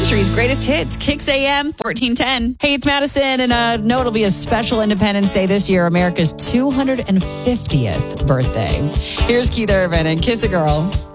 Country's greatest hits, Kicks AM 1410. Hey, it's Madison, and no, it'll be a special Independence Day this year, America's 250th birthday. Here's Keith Urban and Kiss a Girl.